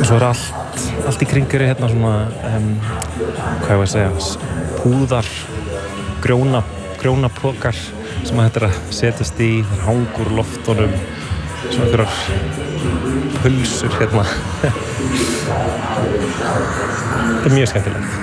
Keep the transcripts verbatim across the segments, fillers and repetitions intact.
Svo er allt, allt í kringur hérna svona, um, hvað ég var að segja, púðar, grjóna, grjónapokar sem að þetta er að setjast í, þar hangur loftunum, svona einhverjar pulsur hérna. Þetta er mjög skemmtilegt.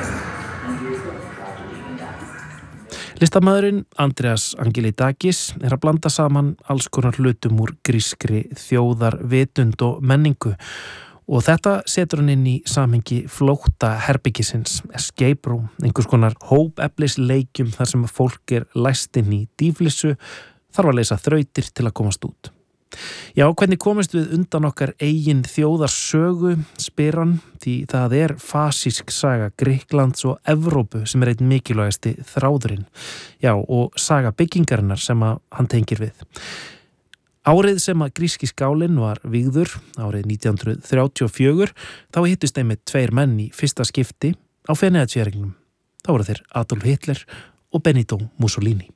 Listamaðurinn Andreas Angelidakis er að blanda saman alls konar hlutum úr grískri þjóðarvitund og menningu og þetta setur hann inn í samhengi flótta herbyggisins, escape room, einhvers konar hópeflisleikjum þar sem fólk er læst inn í dýflissu, þarf að leysa þrautir til að komast út. Já, hvernig komist við undan okkar eigin þjóðarsögu, spyr hann, því það er fasísk saga Grikklands og Evrópu sem er einn mikilvægasti þráðurinn. Já, og saga byggingarinnar sem að hann tengir við. Árið sem að gríski skálinn var vígður, árið nítján hundruð þrjátíu og fjögur, þá hittust einmitt tveir menn í fyrsta skipti á Feneyjatvíæringnum. Þá voru þeir Adolf Hitler og Benito Mussolini.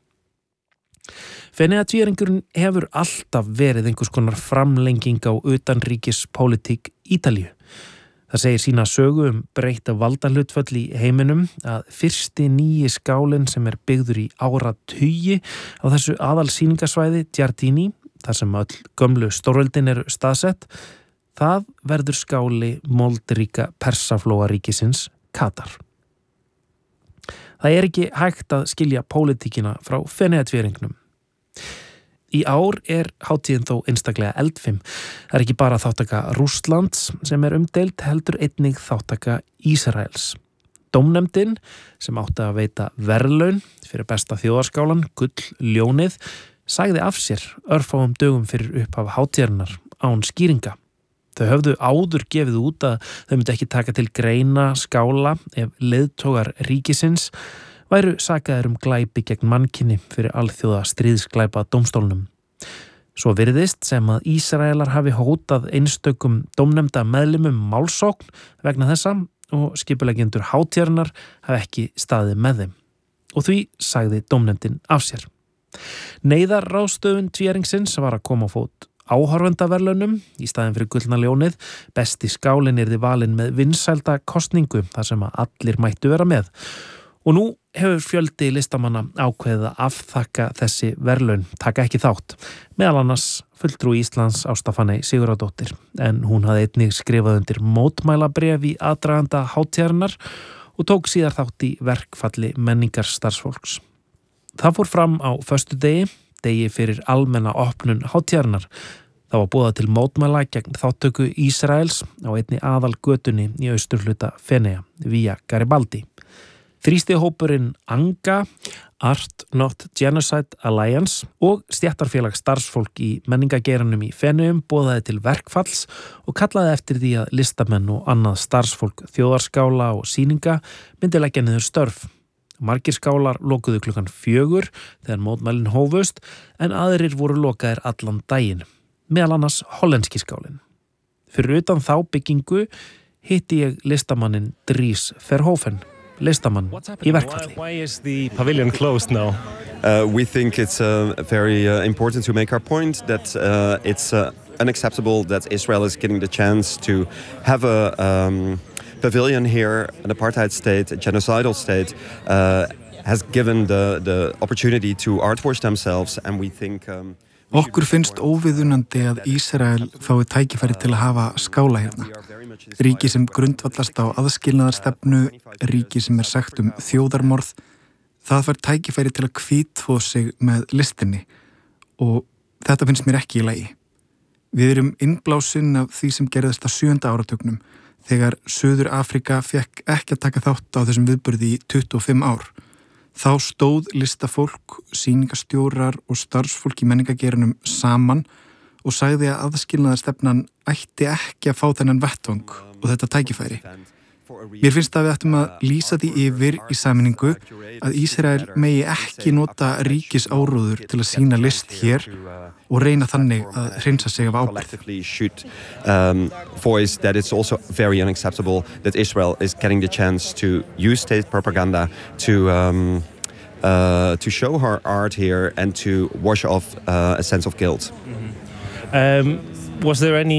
Feneyjatvíæringurinn hefur alltaf verið einhvers konar framlenging á utanríkispólitík Ítalíu. Það segir sína sögu um breytta valdahlutföll í heiminum að fyrsti nýji skálinn sem er byggður í áratugi á þessu aðalsýningasvæði Giardini, þar sem öll gömlu stórveldin eru staðsett, það verður skáli moldríka Persaflóaríkisins Katar. Það er ekki hægt að skilja pólitíkina frá Feneyjatvíæringnum. Í ár er hátíðin þó einstaklega eldfim. Það er ekki bara þáttaka Rússlands sem er umdeild, heldur einnig þáttaka Ísraels. Dómnefndin, sem átti að veita verðlaun fyrir besta þjóðarskálan, Gull-ljónið, sagði af sér örfáum dögum fyrir upphaf hátíðarinnar án skýringa. Þau höfðu áður gefið út að þau myndi ekki taka til greina skála ef leiðtogar ríkisins væru sakaðir um glæpi gegn mannkyni fyrir alþjóða stríðsglæpa dómstólnum. Svo virðist sem að Ísraelar hafi hótað einstökum dómnefnda meðlimum málsókn vegna þessa og skipuleggjendur hátíðarinnar hafi ekki staðið með þeim. Og því sagði dómnefndin af sér. Neyðarráðstöfun tvíæringsins var að koma á fót áhorfendaverðlaunum í staðinn fyrir gullna ljónið. Besti skálinn yrði valinn með vinsælda kosningu þar sem að allir mættu vera með. Og nú hefur fjöldi listamanna ákveðið að afþakka þessi verðlaun, taka ekki þátt, meðal annars fulltrúi Íslands Ásta Fanney Sigurðardóttir, en hún hafði einnig skrifað undir mótmælabréf í aðdraganda hátíðarinnar og tók síðar þátt í verkfalli menningarstarfsfólks. Það fór fram á föstudegi, degi fyrir almenna opnun hátíðarinnar. Það var boðað til mótmæla gegn þáttöku Ísraels á einni aðal götunni í austurhluta Feneyja, Via Garibaldi. Þrýstihópurinn ANGA, Art Not Genocide Alliance og stéttarfélag starfsfólk í menningageiranum í Feneyjum boðaði til verkfalls og kallaði eftir því að listamenn og annað starfsfólk þjóðarskála og sýninga myndi leggja niður störf. Margir skálar lokuðu klukkan fjögur þegar mótmælin hófust en aðrir voru lokaðir allan daginn, meðal annars hollenski skálinn. Fyrir utan þá byggingu hitti ég listamannin Dries Verhoeven. Listamann í verkfalli. Why is the pavilion closed now? Uh, we think it's uh, very uh, important to make our point that uh, it's uh, unacceptable that Israel is getting the chance to have a um, pavilion here, an apartheid state, a genocidal state, uh, has given the, the opportunity to artwash themselves, and we think... Um, Okkur finnst óviðunandi að Ísrael fái tækifæri til að hafa skála hérna. Ríki sem grundvallast á aðskilnaðarstefnu, ríki sem er sagt um þjóðarmorð, það fær tækifæri til að hvítþvo sig með listinni og þetta finnst mér ekki í lagi. Við erum innblásinn af því sem gerðist á sjöunda áratugnum þegar Suður Afrika fekk ekki að taka þátt á þessum viðburði í tuttugu og fimm ár. Þá stóð listafólk, sýningastjórar og starfsfólk í menningageiranum saman og sagði að aðskilnaðarstefnan ætti ekki að fá þennan vettvang og þetta tækifæri. Mér finnst að við ættum að lýsa því yfir í sameiningu að Ísrael megi ekki nota ríkis áróður til að sýna list hér og reyna þannig að hreinsa sig af ábyrgð. Um, voice that it's also very unacceptable that Israel is getting the chance to use state propaganda to um, uh, to show her art here and to wash off uh, a sense of guilt. Mm-hmm. um, was there any